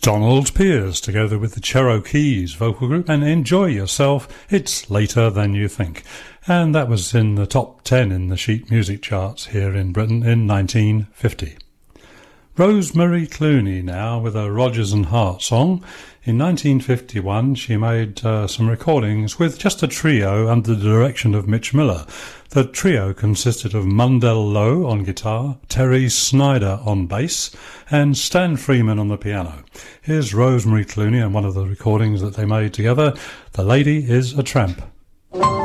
Donald Pierce together with the Cherokees vocal group, and Enjoy Yourself, It's Later Than You Think. And that was in the top 10 in the sheet music charts here in Britain in 1950. Rosemary Clooney now with a Rodgers and Hart song. In 1951 she made some recordings with just a trio under the direction of Mitch Miller. The trio consisted of Mundell Lowe on guitar, Terry Snyder on bass and Stan Freeman on the piano. Here's Rosemary Clooney and one of the recordings that they made together, The Lady is a Tramp.